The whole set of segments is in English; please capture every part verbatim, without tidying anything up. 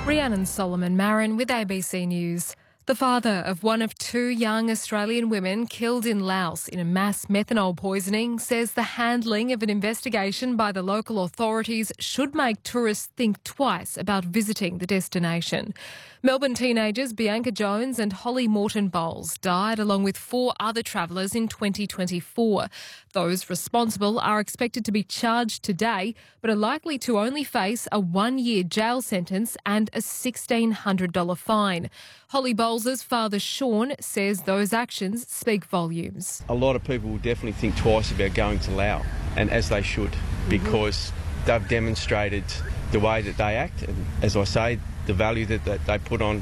Rhiannon Solomon-Marin with A B C News. The father of one of two young Australian women killed in Laos in a mass methanol poisoning says the handling of an investigation by the local authorities should make tourists think twice about visiting the destination. Melbourne teenagers Bianca Jones and Holly Morton Bowles died along with four other travellers in twenty twenty-four. Those responsible are expected to be charged today but are likely to only face a one-year jail sentence and a sixteen hundred dollars fine. Holly Bowles' father Sean says those actions speak volumes. A lot of people will definitely think twice about going to Laos, and as they should, because they've demonstrated the way that they act, and as I say, the value that, that they put on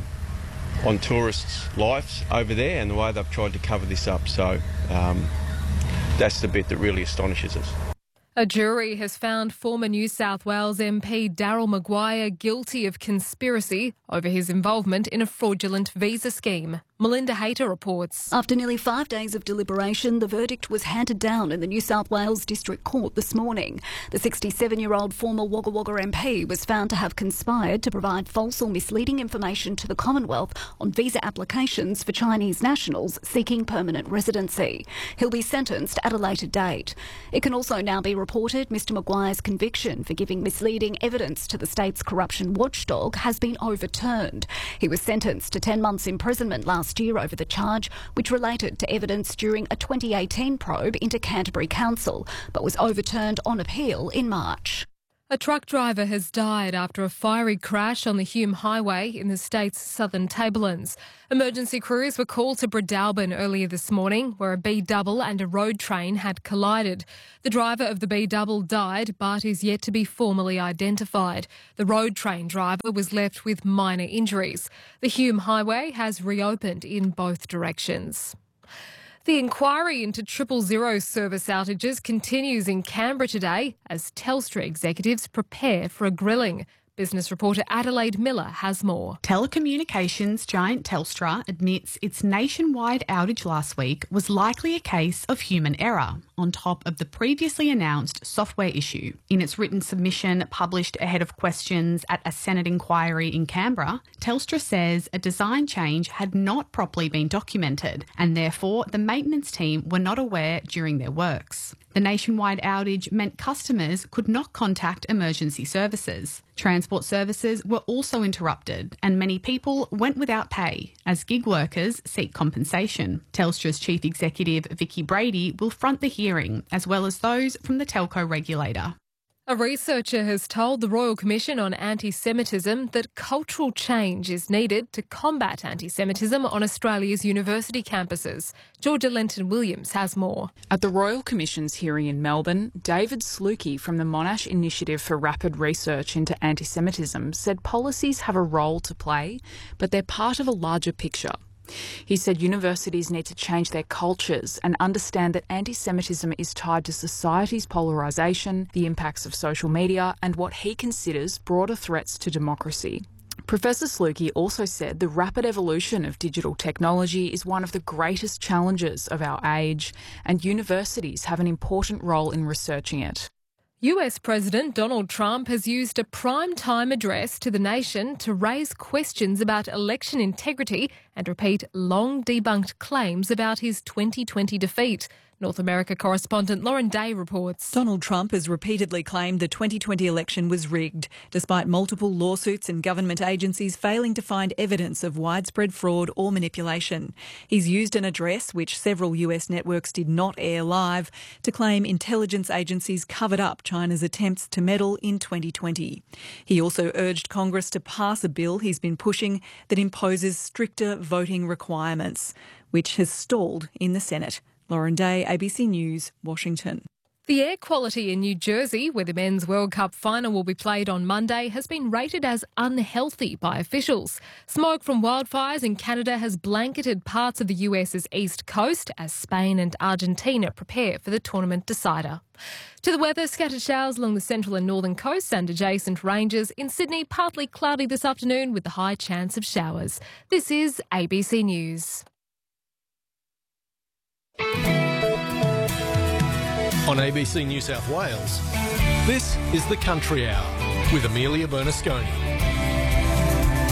on tourists' lives over there, and the way they've tried to cover this up. So um, that's the bit that really astonishes us. A jury has found former New South Wales M P Daryl Maguire guilty of conspiracy over his involvement in a fraudulent visa scheme. Melinda Hayter reports. After nearly five days of deliberation, the verdict was handed down in the New South Wales District Court this morning. The sixty-seven-year-old former Wagga Wagga M P was found to have conspired to provide false or misleading information to the Commonwealth on visa applications for Chinese nationals seeking permanent residency. He'll be sentenced at a later date. It can also now be reported Mr Maguire's conviction for giving misleading evidence to the state's corruption watchdog has been overturned. He was sentenced to ten months imprisonment last year over the charge, which related to evidence during a twenty eighteen probe into Canterbury Council, but was overturned on appeal in March. A truck driver has died after a fiery crash on the Hume Highway in the state's southern Tablelands. Emergency crews were called to Breadalbin earlier this morning, where a B-double and a road train had collided. The driver of the B-double died, but is yet to be formally identified. The road train driver was left with minor injuries. The Hume Highway has reopened in both directions. The inquiry into triple zero service outages continues in Canberra today as Telstra executives prepare for a grilling. Business reporter Adelaide Miller has more. Telecommunications giant Telstra admits its nationwide outage last week was likely a case of human error, on top of the previously announced software issue. In its written submission published ahead of questions at a Senate inquiry in Canberra, Telstra says a design change had not properly been documented and therefore the maintenance team were not aware during their works. The nationwide outage meant customers could not contact emergency services. Transport services were also interrupted and many people went without pay as gig workers seek compensation. Telstra's chief executive Vicky Brady will front the hearing as well as those from the telco regulator. A researcher has told the Royal Commission on Anti-Semitism that cultural change is needed to combat anti-Semitism on Australia's university campuses. Georgia Lenton-Williams has more. At the Royal Commission's hearing in Melbourne, David Sluky from the Monash Initiative for Rapid Research into Anti-Semitism said policies have a role to play, but they're part of a larger picture. He said universities need to change their cultures and understand that anti-Semitism is tied to society's polarisation, the impacts of social media, and what he considers broader threats to democracy. Professor Sluky also said the rapid evolution of digital technology is one of the greatest challenges of our age, and universities have an important role in researching it. U S President Donald Trump has used a prime-time address to the nation to raise questions about election integrity and repeat long-debunked claims about his twenty twenty defeat. North America correspondent Lauren Day reports. Donald Trump has repeatedly claimed the twenty twenty election was rigged, despite multiple lawsuits and government agencies failing to find evidence of widespread fraud or manipulation. He's used an address, which several U S networks did not air live, to claim intelligence agencies covered up China's attempts to meddle in twenty twenty. He also urged Congress to pass a bill he's been pushing that imposes stricter voting requirements, which has stalled in the Senate. Lauren Day, A B C News, Washington. The air quality in New Jersey, where the Men's World Cup final will be played on Monday, has been rated as unhealthy by officials. Smoke from wildfires in Canada has blanketed parts of the US's east coast as Spain and Argentina prepare for the tournament decider. To the weather, scattered showers along the central and northern coasts and adjacent ranges. In Sydney, partly cloudy this afternoon with the high chance of showers. This is A B C News. On A B C New South Wales, this is the Country Hour with Amelia Bernasconi.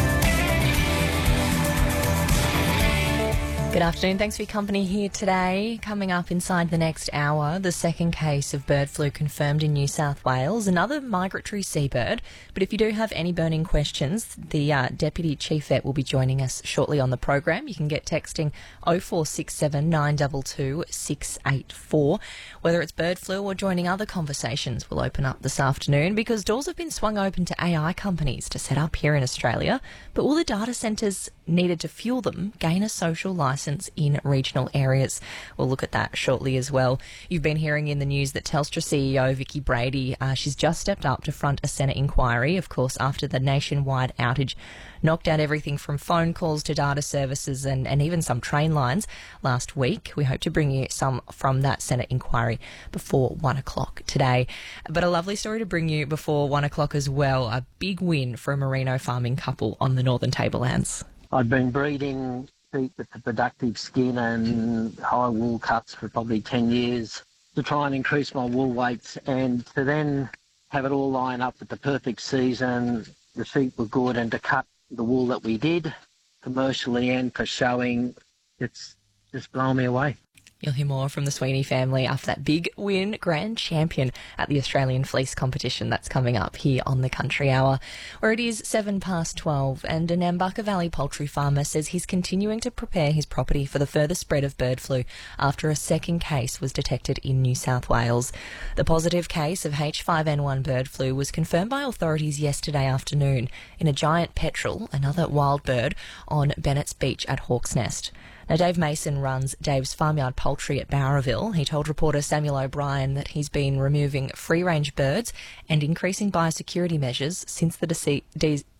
Good afternoon. Thanks for your company here today. Coming up inside the next hour, the second case of bird flu confirmed in New South Wales, another migratory seabird. But if you do have any burning questions, the uh, Deputy Chief Vet will be joining us shortly on the program. You can get texting oh four six seven, nine two two, six eight four. Whether it's bird flu or joining other conversations will open up this afternoon, because doors have been swung open to A I companies to set up here in Australia. But will the data centres needed to fuel them gain a social licence in regional areas? We'll look at that shortly as well. You've been hearing in the news that Telstra C E O Vicki Brady, uh, she's just stepped up to front a Senate inquiry, of course, after the nationwide outage knocked out everything from phone calls to data services and, and even some train lines last week. We hope to bring you some from that Senate inquiry before one o'clock today. But a lovely story to bring you before one o'clock as well. A big win for a merino farming couple on the Northern Tablelands. I've been breeding sheep with the productive skin and high wool cuts for probably ten years to try and increase my wool weights, and to then have it all line up with the perfect season. The sheep were good, and to cut the wool that we did commercially and for showing, it's just blown me away. You'll hear more from the Sweeney family after that big win, grand champion at the Australian Fleece Competition. That's coming up here on the Country Hour, where it is seven past twelve, and a Nambucca Valley poultry farmer says he's continuing to prepare his property for the further spread of bird flu after a second case was detected in New South Wales. The positive case of H five N one bird flu was confirmed by authorities yesterday afternoon in a giant petrel, another wild bird, on Bennett's Beach at Hawk's Nest. Now, Dave Mason runs Dave's Farmyard Poultry at Bowraville. He told reporter Samuel O'Brien that he's been removing free-range birds and increasing biosecurity measures since the dece- de-